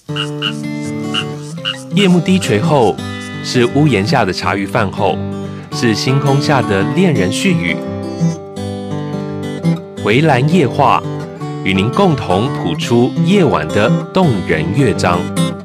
夜幕低垂后，是屋檐下的茶余饭后，是星空下的恋人絮语。围栏夜话，与您共同谱出夜晚的动人乐章。